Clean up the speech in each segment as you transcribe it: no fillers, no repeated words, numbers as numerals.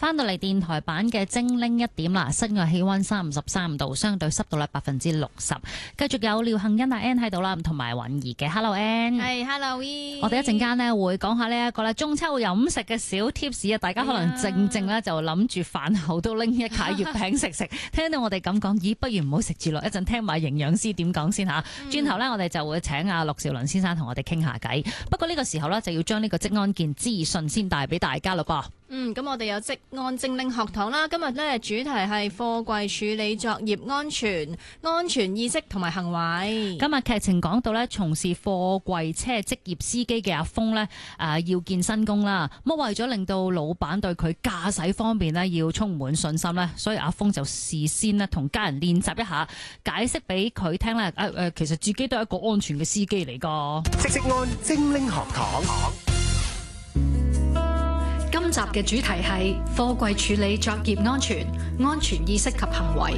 翻到嚟電台版嘅精靈一點啦，室外氣溫33度，相對濕度咧60%。繼續有廖杏欣阿 Ann 喺度啦，同埋允兒嘅 Hello Ann， 係 Hello E。 我哋一陣間咧會講下呢一個咧中秋飲食嘅小貼士啊，大家可能靜咧就諗住飯後都拎一塊月餅食，聽到我哋咁講，咦，不如唔好食住落，一陣聽埋營養師點講先吓。轉頭咧我哋就會請阿陸兆倫先生同我哋傾下偈。不過呢個時候咧就要將呢個職安健資訊先帶俾大家咯噃。 咁我哋有職安精靈學堂啦，今日咧主題係貨櫃處理作業安全意識同埋行為。 今日劇情講到咧，從事貨櫃車職業司機嘅阿峰咧，要見新工啦。咁為咗令到老闆對佢駕駛方面咧要充滿信心咧，所以阿峰就事先咧同家人練習一下，解釋俾佢聽咧。其實自己都係一個安全嘅司機嚟噶。 職安精靈學堂。 今集嘅主題係貨櫃處理作業安全意識及行為。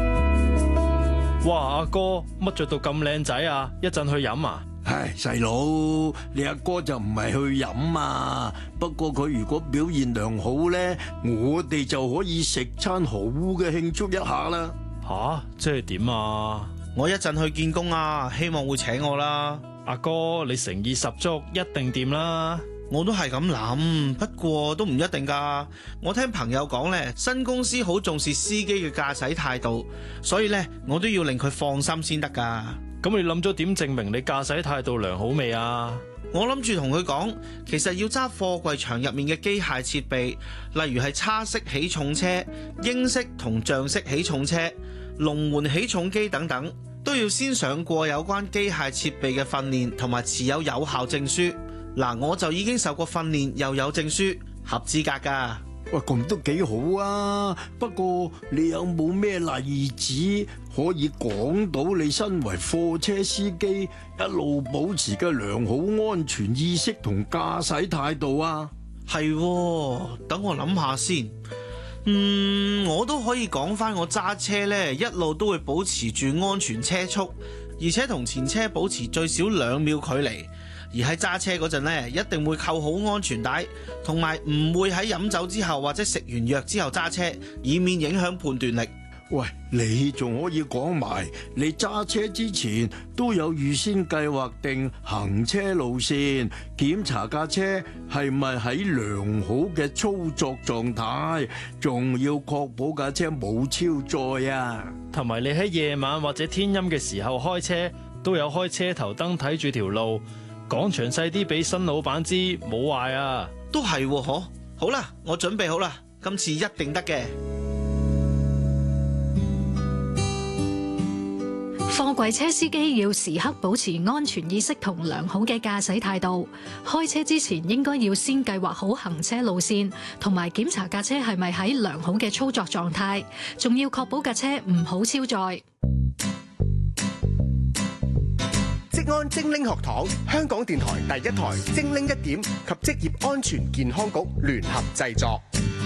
哇，阿哥乜着到咁靚仔啊？一陣去飲啊？ 唉，細佬，你阿哥就唔係去飲啊。不過佢如果表現良好咧，我哋就可以食餐好嘅慶祝一下啦。 吓，即係點啊？ 我一陣去見工啊，希望會請我啦。 阿哥，你誠意十足，一定掂啦。 我都係咁諗，不過都唔一定噶。我聽朋友講呢，新公司好重視司機嘅駕駛態度，所以呢，我都要令佢放心先得噶。 咁你諗咗點證明你駕駛態度良好未啊？ 我諗住同佢講，其實要揸貨櫃場入面嘅機械設備，例如係叉式起重車、英式同象式起重車、龍門起重機等等，都要先上過有關機械設備嘅訓練，同埋持有有效證書。嗱，我就已經受過訓練，又有證書，合資格噶。 喂，咁都幾好啊！不過你有冇咩例子可以講到你身為貨車司機一路保持嘅良好安全意識同駕駛態度啊？ 係，等我諗下先。我都可以講翻我揸車呢，一路都會保持住安全車速，而且同前車保持最少2秒距離。而喺揸車嗰陣呢，一定會扣好安全帶，同埋唔會喺飲酒之後或者食完藥之後揸車，以免影響判斷力。 喂，你仲可以講埋你揸車之前都有預先計劃定行車路線，檢查架車係咪喺良好嘅操作狀態，仲要確保架車冇超載啊。 同埋你喺夜晚或者天陰嘅時候開車，都有開車頭燈睇住條路。講詳細啲俾新老闆知，冇壞啊！ 都係喎，好啦，我準備好啦，今次一定得嘅。 貨櫃車司機要時刻保持安全意識同良好嘅駕駛態度。開車之前應該要先計劃好行車路線，同埋檢查架車係咪喺良好嘅操作狀態，仲要確保架車唔好超載。 職安精靈學堂，香港電台第一台精靈一點及職業安全健康局聯合製作。